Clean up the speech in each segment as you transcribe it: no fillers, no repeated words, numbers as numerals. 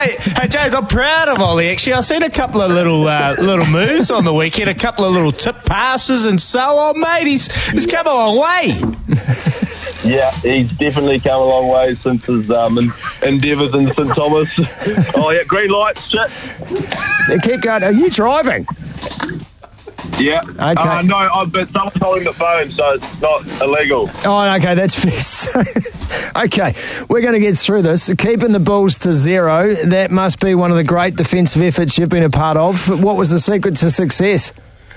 Hey, James, I'm proud of Ollie, actually. I've seen a couple of little moves on the weekend, a couple of little tip passes and so on, mate. He's come a long way. Yeah, he's definitely come a long way since his endeavours in St Thomas. Oh, yeah, green light, shit. Keep going. Are you driving? Yeah. Okay. No, but someone's holding the phone, so it's not illegal. Oh, okay, that's fair. Okay, we're going to get through this. Keeping the Bulls to 0, that must be one of the great defensive efforts you've been a part of. What was the secret to success?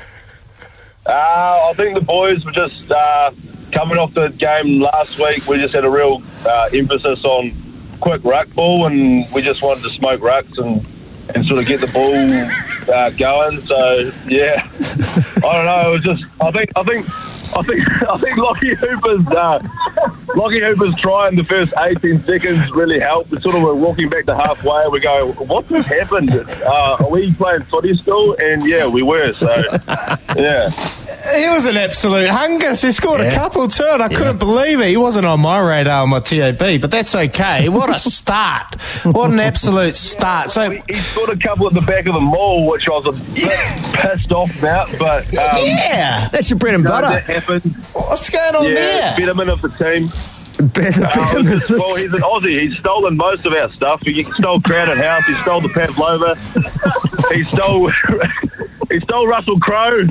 I think the boys were just coming off the game last week. We just had a real emphasis on quick ruck ball, and we just wanted to smoke rucks and sort of get the ball going. So yeah, I don't know. It was just I think Lockie Hooper's try in the first 18 seconds really helped. We sort of were walking back to halfway and we go, what's happened? Are we playing footy still? And yeah, we were. So yeah. He was an absolute hungus. He scored a couple too, and I couldn't believe it. He wasn't on my radar on my TAB, but that's okay. What a start. What an absolute start. So he scored a couple at the back of the mall, which I was a bit pissed off about, but that's your bread and butter. That happened. What's going on there? Betterment of the team. Well, he's an Aussie. He's stolen most of our stuff. He stole Crowded House. He stole the Pavlova. He stole Russell Crowe.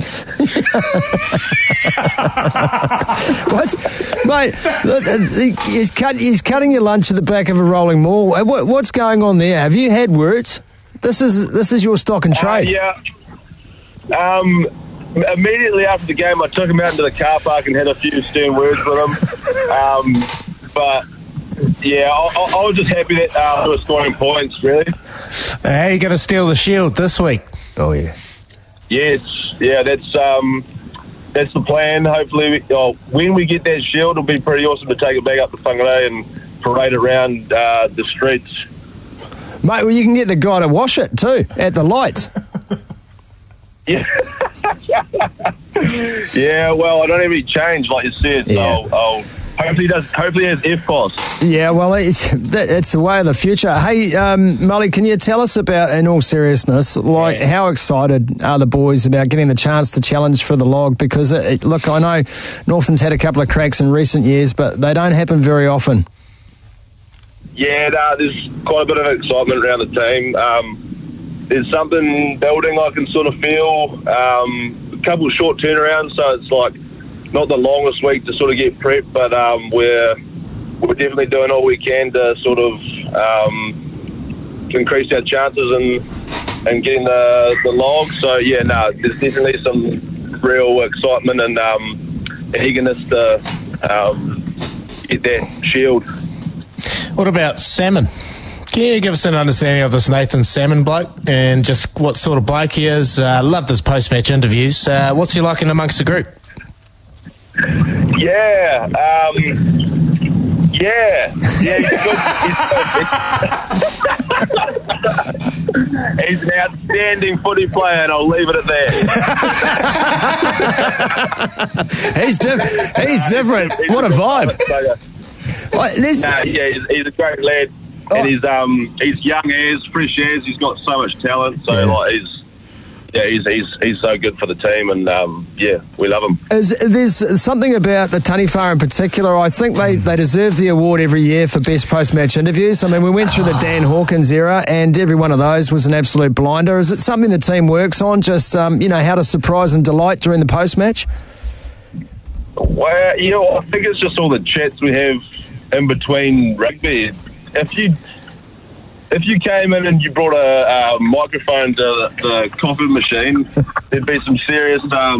What? Mate, he's cutting your lunch at the back of a rolling mall. What's going on there? Have you had words? This is your stock and trade. Yeah. Immediately after the game, I took him out into the car park and had a few stern words with him. But yeah, I was just happy that we were scoring points, really. How are you going to steal the Shield this week? Oh, yeah. Yes, yeah, that's the plan. Hopefully, when we get that Shield, it'll be pretty awesome to take it back up to Whangarei and parade around the streets. Mate, well, you can get the guy to wash it too, at the lights. Yeah. Yeah, well, I don't have any change, like you said, so I'll hopefully he has FPOS. Yeah, well, it's the way of the future. Hey, Mully, can you tell us about, in all seriousness, how excited are the boys about getting the chance to challenge for the log? Because, look, I know Northland's had a couple of cracks in recent years, but they don't happen very often. Yeah, there's quite a bit of excitement around the team. There's something building I can sort of feel. A couple of short turnarounds, so it's like not the longest week to sort of get prepped, but we're definitely doing all we can to sort of increase our chances and getting the log. So yeah, there's definitely some real excitement and eagerness to get that Shield. What about Salmon? Can you give us an understanding of this Nathan Salmon bloke and just what sort of bloke he is? Loved his post-match interviews. What's he like in amongst the group? Yeah, he's good. He's an outstanding footy player, and I'll leave it at that. He's different. What a vibe. He's a great lad. And he's young as, fresh as. He's got so much talent. So he's so good for the team, and we love him. There's something about the Taniwha in particular. I think they deserve the award every year for best post-match interviews. I mean, we went through the Dan Hawkins era, and every one of those was an absolute blinder. Is it something the team works on? Just how to surprise and delight during the post-match? Well, I think it's just all the chats we have in between rugby. If you came in and you brought a microphone to the coffee machine, there'd be some serious,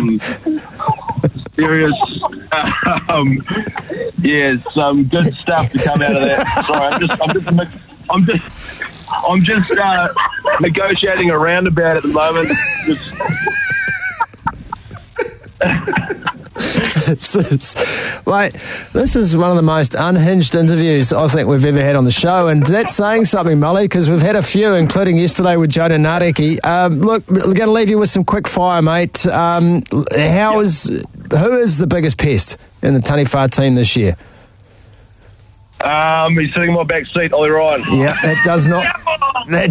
some good stuff to come out of that. Sorry, I'm just negotiating a roundabout at the moment. Mate, this is one of the most unhinged interviews I think we've ever had on the show, and that's saying something, Mully, because we've had a few, including yesterday with Jonah Nareki. Look, we're going to leave you with some quick fire, mate. Who is the biggest pest in the Taniwha team this year? He's sitting in my back seat, Ollie Ryan. Yeah, that does not...